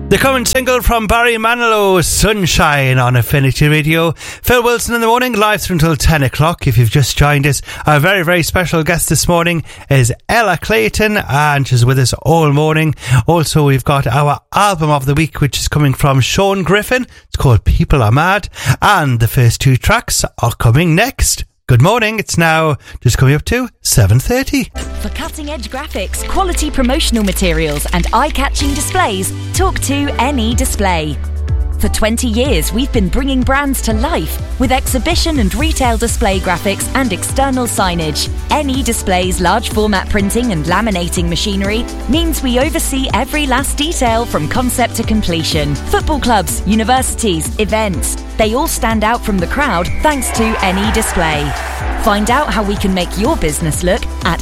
The current single from Barry Manilow, Sunshine, on Affinity Radio. Phil Wilson in the morning, live through until 10 o'clock. If you've just joined us, our very, very special guest this morning is Ella Clayton, and she's with us all morning. Also, we've got our album of the week, which is coming from Sean Griffin. It's called People Are Mad, and the first two tracks are coming next. Good morning, it's now just coming up to 7:30. For cutting-edge graphics, quality promotional materials and eye-catching displays, talk to NE Display. For 20 years, we've been bringing brands to life with exhibition and retail display graphics and external signage. NE Display's large format printing and laminating machinery means we oversee every last detail from concept to completion. Football clubs, universities, events, they all stand out from the crowd thanks to NE Display. Find out how we can make your business look at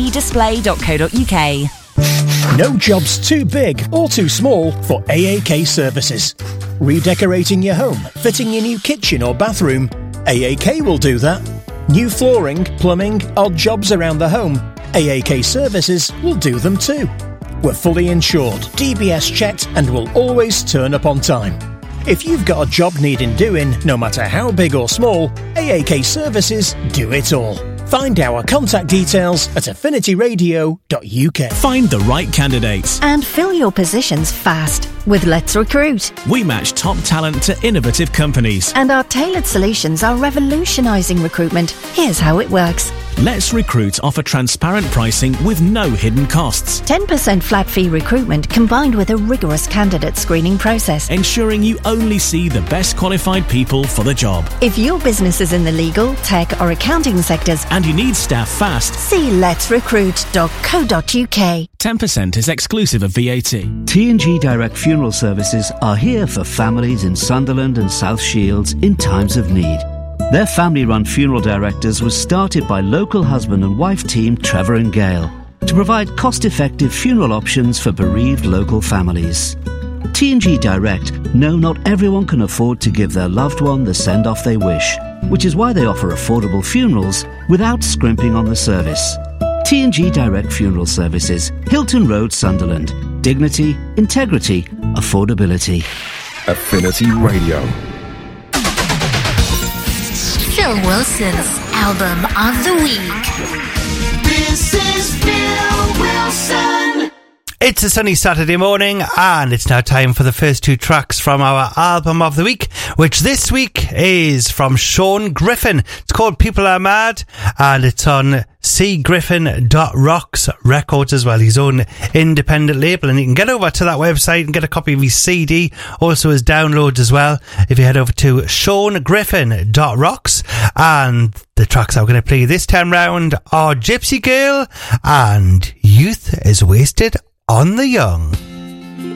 nedisplay.co.uk. No job's too big or too small for AAK Services. Redecorating your home, fitting your new kitchen or bathroom, AAK will do that. New flooring, plumbing, odd jobs around the home, AAK Services will do them too. We're fully insured, DBS checked, and will always turn up on time. If you've got a job needing doing, no matter how big or small, AAK Services do it all. Find our contact details at affinityradio.uk. Find the right candidates and fill your positions fast with Let's Recruit. We match top talent to innovative companies, and our tailored solutions are revolutionising recruitment. Here's how it works. Let's Recruit offer transparent pricing with no hidden costs. 10% flat fee recruitment combined with a rigorous candidate screening process, ensuring you only see the best qualified people for the job. If your business is in the legal, tech or accounting sectors and you need staff fast, see letsrecruit.co.uk. 10% is exclusive of VAT. T&G Direct Funeral Services are here for families in Sunderland and South Shields in times of need. Their family-run funeral directors was started by local husband and wife team Trevor and Gail to provide cost-effective funeral options for bereaved local families. T&G Direct know not everyone can afford to give their loved one the send-off they wish, which is why they offer affordable funerals without scrimping on the service. T&G Direct Funeral Services, Hilton Road, Sunderland. Dignity, integrity, affordability. Affinity Radio. Phil Wilson's album of the week. This is Phil Wilson. It's a sunny Saturday morning, and it's now time for the first two tracks from our album of the week, which this week is from Sean Griffin. It's called People Are Mad, and it's on cgriffin.rocks records as well, his own independent label, and you can get over to that website and get a copy of his CD, also his downloads as well, if you head over to seangriffin.rocks. And the tracks I'm going to play this time round are Gypsy Girl and Youth is Wasted on the Young.